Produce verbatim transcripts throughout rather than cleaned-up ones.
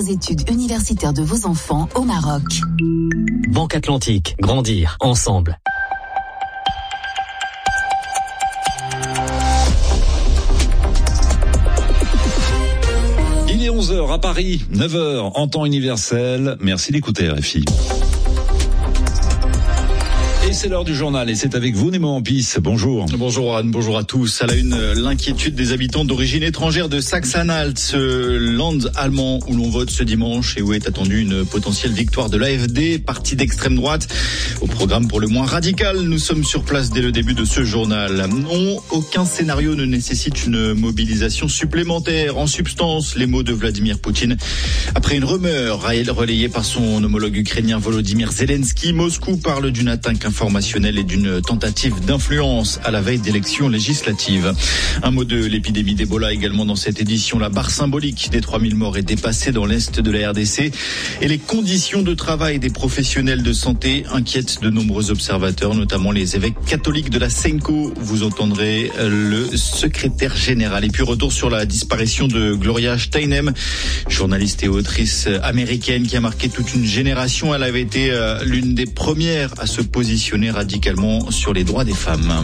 les études universitaires de vos enfants au Maroc. Banque Atlantique, grandir ensemble. Il est onze heures à Paris, neuf heures en temps universel. Merci d'écouter R F I. Et c'est l'heure du journal et c'est avec vous Nemo Ampis. Bonjour. Bonjour Anne, bonjour à tous. À la une, l'inquiétude des habitants d'origine étrangère de Saxe-Anhalt, ce land allemand où l'on vote ce dimanche et où est attendue une potentielle victoire de l'A F D, parti d'extrême droite. Au programme pour le moins radical, nous sommes sur place dès le début de ce journal. Non, aucun scénario ne nécessite une mobilisation supplémentaire. En substance, les mots de Vladimir Poutine. Après une rumeur relayée par son homologue ukrainien Volodymyr Zelensky, Moscou parle d'une attaque informationnelle et d'une tentative d'influence à la veille d'élections législatives. Un mot de l'épidémie d'Ebola également dans cette édition. La barre symbolique des trois mille morts est dépassée dans l'est de la R D C et les conditions de travail des professionnels de santé inquiètent de nombreux observateurs, notamment les évêques catholiques de la Senko. Vous entendrez le secrétaire général. Et puis retour sur la disparition de Gloria Steinem, journaliste et autrice américaine qui a marqué toute une génération. Elle avait été l'une des premières à se positionner radicalement sur les droits des femmes.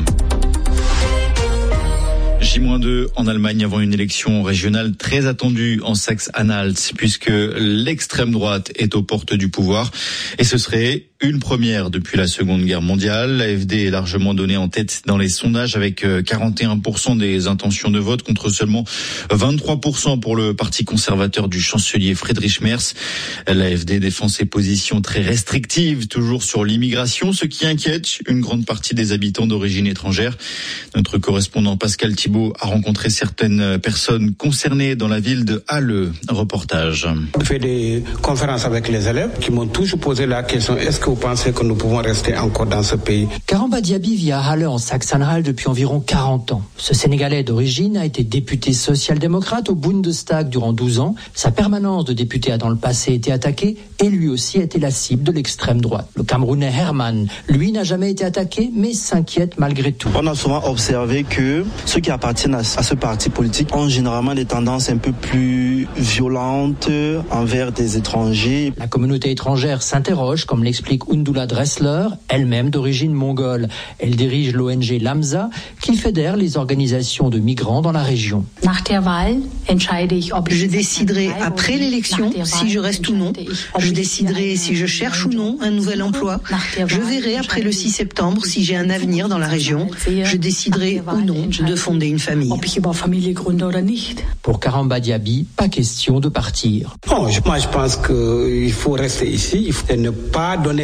J deux en Allemagne avant une élection régionale très attendue en Saxe-Anhalt puisque l'extrême droite est aux portes du pouvoir et ce serait une première depuis la Seconde Guerre mondiale. L'A F D est largement donnée en tête dans les sondages avec quarante et un pour cent des intentions de vote contre seulement vingt-trois pour cent pour le parti conservateur du chancelier Friedrich Merz. L'A F D défend ses positions très restrictives, toujours sur l'immigration, ce qui inquiète une grande partie des habitants d'origine étrangère. Notre correspondant Pascal Thibault a rencontré certaines personnes concernées dans la ville de Halle. Un reportage. J'ai fait des conférences avec les élèves qui m'ont toujours posé la question, est-ce que vous pensez que nous pouvons rester encore dans ce pays? Karamba Diaby vit à Halle en Saxe-Anhalt depuis environ quarante ans. Ce Sénégalais d'origine a été député social-démocrate au Bundestag durant douze ans. Sa permanence de député a dans le passé été attaquée et lui aussi a été la cible de l'extrême droite. Le Camerounais Herman, lui, n'a jamais été attaqué mais s'inquiète malgré tout. On a souvent observé que ceux qui appartiennent à ce parti politique ont généralement des tendances un peu plus violentes envers des étrangers. La communauté étrangère s'interroge, comme l'explique Undula Dressler, elle-même d'origine mongole. Elle dirige l'O N G Lamsa, qui fédère les organisations de migrants dans la région. Je déciderai après l'élection si je reste ou non. Je déciderai si je cherche ou non un nouvel emploi. Je verrai après le six septembre si j'ai un avenir dans la région. Je déciderai ou non de fonder une famille. Pour Karamba Diaby, pas question de partir. Bon, moi je pense qu'il faut rester ici, il faut ne pas donner